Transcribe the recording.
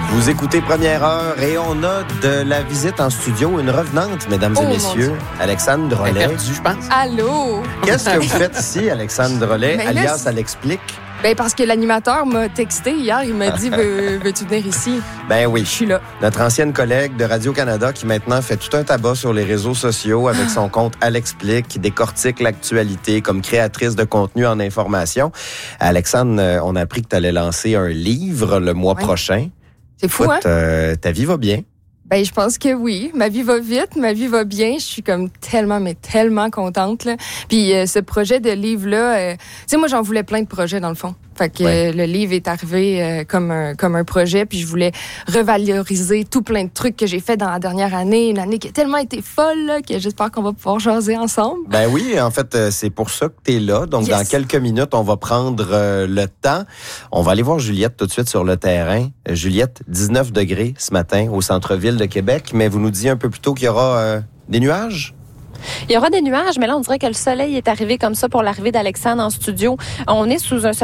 Vous écoutez Première Heure et on a de la visite en studio, une revenante, mesdames et messieurs, Alexandre Drolet. Perdu, je pense. Allô? Qu'est-ce que vous faites ici, Alexandre Drolet, Ben là, alias Elle explique? Ben parce que l'animateur m'a texté hier, il m'a dit veux-tu venir ici? Ben oui. Je suis là. Notre ancienne collègue de Radio-Canada qui maintenant fait tout un tabac sur les réseaux sociaux avec son compte Elle explique, qui décortique l'actualité comme créatrice de contenu en information. Alexandre, on a appris que tu allais lancer un livre le mois prochain. C'est fou, Écoute, hein? Ta vie va bien? Ben, je pense que oui. Ma vie va vite, ma vie va bien. Je suis comme tellement contente, là. Puis ce projet de livre-là, tu sais, moi, j'en voulais plein de projets, dans le fond. Fait que le livre est arrivé comme un projet, puis je voulais revaloriser tout plein de trucs que j'ai fait dans la dernière année. Une année qui a tellement été folle, là, que j'espère qu'on va pouvoir jaser ensemble. Ben oui, en fait, c'est pour ça que tu es là. Donc, dans quelques minutes, on va prendre le temps. On va aller voir Juliette tout de suite sur le terrain. Juliette, 19 degrés ce matin au centre-ville de Québec, mais vous nous disiez un peu plus tôt qu'il y aura des nuages? Il y aura des nuages, mais là, on dirait que le soleil est arrivé comme ça pour l'arrivée d'Alexandre en studio. On est sous un